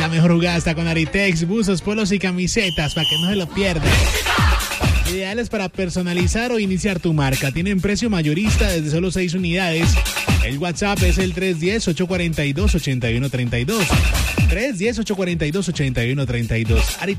La mejor jugada está con Aritex, buzos, polos y camisetas para que no se lo pierdan. Ideales para personalizar o iniciar tu marca. Tienen precio mayorista desde solo 6 unidades. El WhatsApp es el 310-842-8132. 310-842-8132.